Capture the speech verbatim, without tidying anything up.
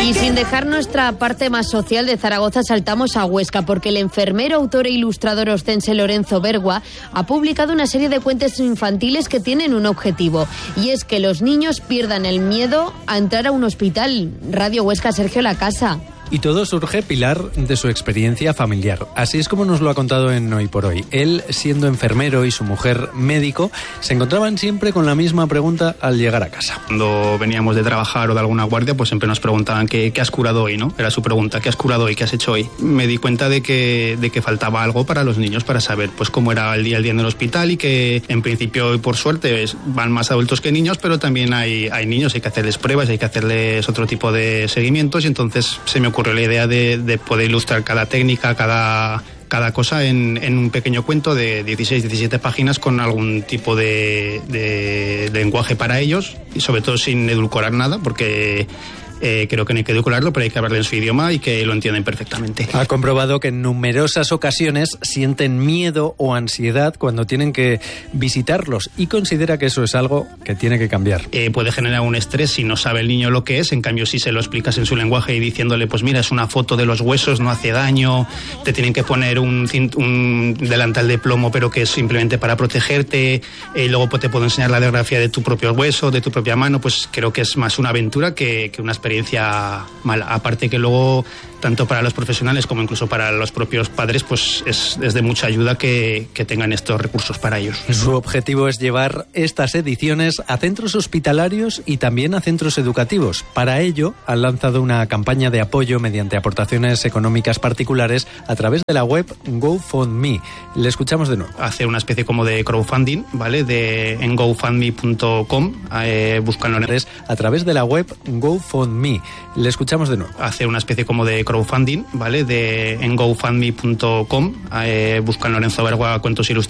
Y sin dejar nuestra parte más social de Zaragoza, saltamos a Huesca, porque el enfermero, autor e ilustrador ostense Lorenzo Bergua ha publicado una serie de cuentos infantiles que tienen un objetivo, y es que los niños pierdan el miedo a entrar a un hospital. Radio Huesca, Sergio Lacasa. Y todo surge, Pilar, de su experiencia familiar. Así es como nos lo ha contado en Hoy por Hoy. Él, siendo enfermero, y su mujer médico, se encontraban siempre con la misma pregunta al llegar a casa. Cuando veníamos de trabajar o de alguna guardia, pues siempre nos preguntaban ¿qué, qué has curado hoy? ¿No? Era su pregunta, ¿qué has curado hoy? ¿Qué has hecho hoy? Me di cuenta de que, de que faltaba algo para los niños, para saber pues cómo era el día al día en el hospital, y que en principio, por suerte, es, van más adultos que niños, pero también hay, hay niños, hay que hacerles pruebas, hay que hacerles otro tipo de seguimientos, y entonces se me ocurrió la idea de, de poder ilustrar cada técnica, cada, cada cosa en, en un pequeño cuento de dieciséis, diecisiete páginas con algún tipo de, de, de lenguaje para ellos, y sobre todo sin edulcorar nada, porque Eh, creo que no hay que edulcorarlo, pero hay que hablarle en su idioma y que lo entienden perfectamente. Ha comprobado que en numerosas ocasiones sienten miedo o ansiedad cuando tienen que visitarlos, y considera que eso es algo que tiene que cambiar. Eh, puede generar un estrés si no sabe el niño lo que es. En cambio, si se lo explicas en su lenguaje y diciéndole, pues mira, es una foto de los huesos, no hace daño, te tienen que poner un, un delantal de plomo, pero que es simplemente para protegerte, y luego pues, te puedo enseñar la radiografía de tu propio hueso, de tu propia mano, pues creo que es más una aventura que, que una experiencia mala. Aparte que luego, tanto para los profesionales como incluso para los propios padres, pues es, es de mucha ayuda que, que tengan estos recursos para ellos. Su objetivo es llevar estas ediciones a centros hospitalarios y también a centros educativos. Para ello, han lanzado una campaña de apoyo mediante aportaciones económicas particulares a través de la web GoFundMe. Le escuchamos de nuevo. Hacer una especie como de crowdfunding, ¿vale? De, en gofundme punto com, eh, buscanlo en a través de la web GoFundMe. Le escuchamos de nuevo. Hacer una especie como de crowdfunding, ¿vale? De, en gofundme punto com, eh, buscan Lorenzo Bergua Cuentos Ilustrados.